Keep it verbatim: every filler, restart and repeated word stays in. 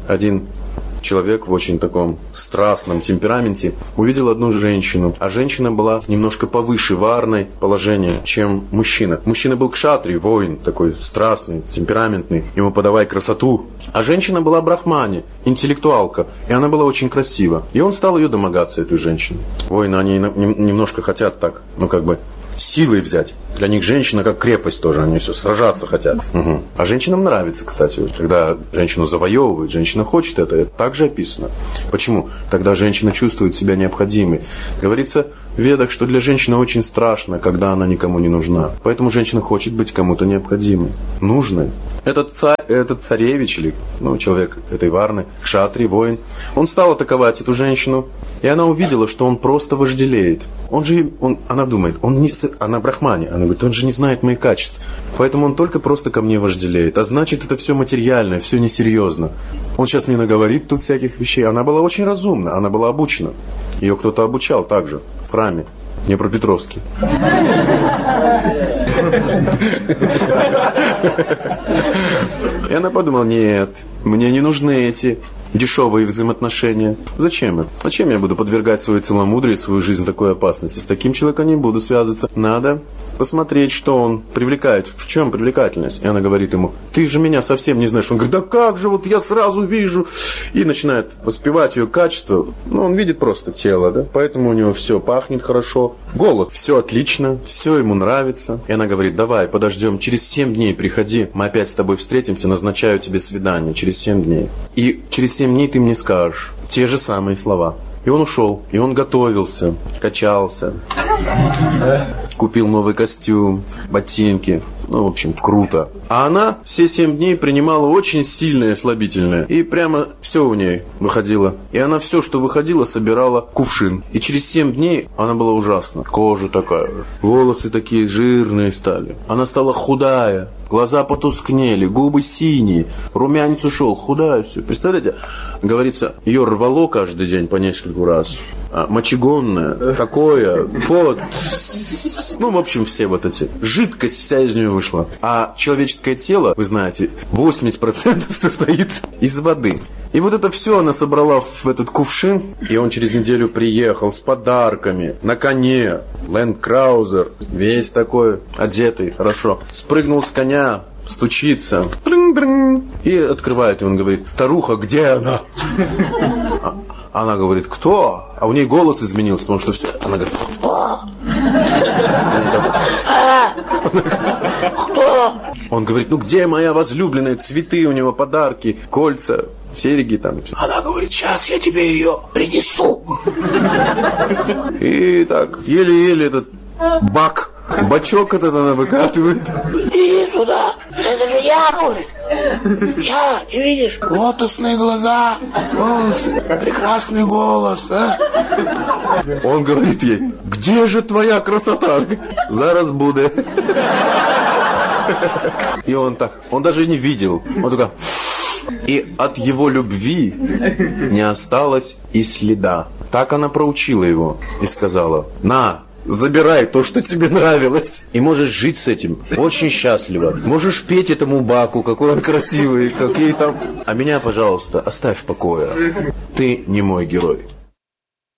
один человек в очень таком страстном темпераменте увидел одну женщину, а женщина была немножко повыше варной положения, чем мужчина. Мужчина был кшатри, воин, такой страстный, темпераментный, ему подавай красоту. А женщина была брахмани, интеллектуалка, и она была очень красива. И он стал ее домогаться, эту женщину. Воины, они немножко хотят так, ну как бы, силой взять. Для них женщина как крепость тоже, они все сражаться хотят. Угу. А женщинам нравится, кстати, когда женщину завоевывают, женщина хочет это, это также описано. Почему? Тогда женщина чувствует себя необходимой. Говорится в ведах, что для женщины очень страшно, когда она никому не нужна. Поэтому женщина хочет быть кому-то необходимой, нужной. Этот царь, этот царевич или ну, человек этой варны, кшатри, воин, он стал атаковать эту женщину, и она увидела, что он просто вожделеет. Он же, он, она думает, он не, она брахмани, она говорит, он же не знает моих качеств, поэтому он только просто ко мне вожделеет. А значит, это все материальное, все несерьезно. Он сейчас мне наговорит тут всяких вещей. Она была очень разумна, она была обучена. Ее кто-то обучал также в храме, Днепропетровске. И она подумала, нет, мне не нужны эти дешевые взаимоотношения. Зачем им? Зачем я буду подвергать свое целомудрие, свою жизнь такой опасности? С таким человеком не буду связываться. Надо посмотреть, что он привлекает. В чем привлекательность? И она говорит ему, ты же меня совсем не знаешь. Он говорит, да как же, вот я сразу вижу. И начинает воспевать ее качество. Ну, он видит просто тело, да? Поэтому у него все пахнет хорошо. Голод, все отлично, все ему нравится. И она говорит, давай, подождем, через семь дней приходи, мы опять с тобой встретимся, назначаю тебе свидание через семь дней. И через семь дней ты мне скажешь те же самые слова. И он ушел, и он готовился, качался, купил новый костюм, ботинки. Ну, в общем, круто. А она все семь дней принимала очень сильное слабительное. И прямо все у ней выходило. И она все, что выходило, собирала в кувшин. И через семь дней она была ужасна. Кожа такая. Волосы такие жирные стали. Она стала худая. Глаза потускнели, губы синие. Румянец ушел, худая все. Представляете? Говорится, ее рвало каждый день по нескольку раз. А, мочегонное, такое, вот. Ну, в общем, все вот эти. Жидкость вся из нее вышла. А человеческое тело, вы знаете, восемьдесят процентов состоит из воды. И вот это все она собрала в этот кувшин. И он через неделю приехал с подарками, на коне, Land Cruiser, весь такой, одетый, хорошо. Спрыгнул с коня, стучится. И открывает, и он говорит, старуха, где она? Она говорит, кто? А у нее голос изменился, потому что все. Она говорит, кто? Кто? Он говорит, ну где моя возлюбленная? Цветы у него, подарки, кольца, серьги там. Она говорит, сейчас я тебе ее принесу. И так, еле-еле этот бак, бачок этот она выкатывает. Иди сюда, это же я, говорит. Я, не видишь? Лотосные глаза, волосы, прекрасный голос, а? Он говорит ей, где же твоя красота? Зараз буде. И он так, он даже не видел. Он только... И от его любви не осталось и следа. Так она проучила его и сказала, на, забирай то, что тебе нравилось. И можешь жить с этим очень счастливо. Можешь петь этому баку, какой он красивый, какие там... А меня, пожалуйста, оставь в покое. Ты не мой герой.